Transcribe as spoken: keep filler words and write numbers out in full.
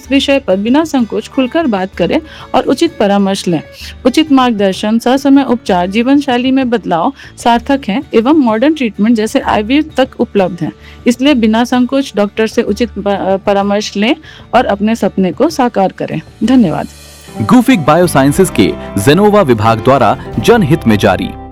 इस विषय पर बिना संकोच खुलकर बात करें और उचित परामर्श लें। उचित मार्गदर्शन, ससमय उपचार, जीवन शैली में बदलाव सार्थक हैं एवं मॉडर्न ट्रीटमेंट जैसे आईवीएफ तक उपलब्ध हैं। इसलिए बिना संकोच डॉक्टर से उचित परामर्श लें और अपने सपने को साकार करें। धन्यवाद। गुफिक बायोसाइंसेज के जेनोवा विभाग द्वारा जनहित में जारी।